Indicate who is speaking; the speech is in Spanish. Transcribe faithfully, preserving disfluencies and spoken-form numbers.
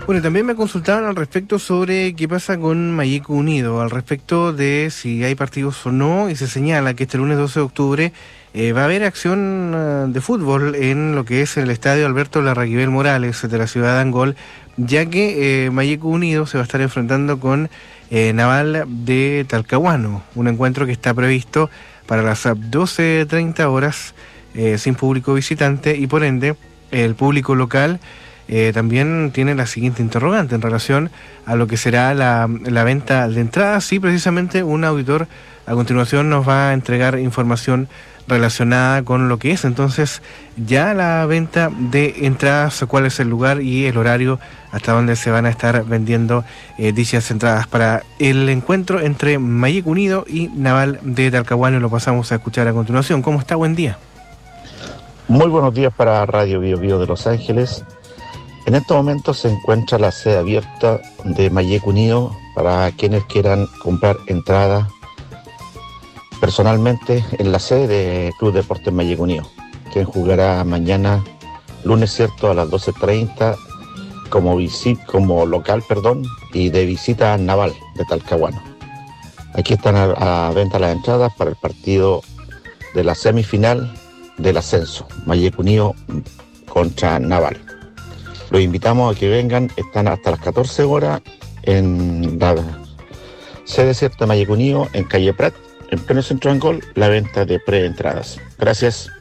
Speaker 1: Bueno, también me consultaban al respecto sobre qué pasa con Mayeco Unido, al respecto de si hay partidos o no, y se señala que este lunes doce de octubre eh, va a haber acción uh, de fútbol en lo que es el estadio Alberto Larraquibel Morales de la ciudad de Angol, ya que eh, Mayeco Unido se va a estar enfrentando con eh, Naval de Talcahuano, un encuentro que está previsto para las doce treinta horas eh, sin público visitante, y por ende el público local Eh, también tiene la siguiente interrogante en relación a lo que será la, la venta de entradas, y precisamente un auditor a continuación nos va a entregar información relacionada con lo que es entonces ya la venta de entradas, cuál es el lugar y el horario hasta donde se van a estar vendiendo eh, dichas entradas para el encuentro entre Mayeco Unido y Naval de Talcahuano. Lo pasamos a escuchar a continuación. ¿Cómo está? Buen día.
Speaker 2: Muy buenos días para Radio Bio Bio de Los Ángeles. En estos momentos se encuentra la sede abierta de Mayeco Unido para quienes quieran comprar entradas personalmente en la sede de Club Deportes Mayeco Unido, quien jugará mañana, lunes cierto, a las doce treinta como, visit, como local perdón, y de visita a Naval de Talcahuano. Aquí están a, a venta las entradas para el partido de la semifinal del ascenso, Mayeco Unido contra Naval. Los invitamos a que vengan, están hasta las catorce horas en la sede cierta de Mayeco Unido, en calle Prat, en pleno centro de Angol, la venta de preentradas. Gracias.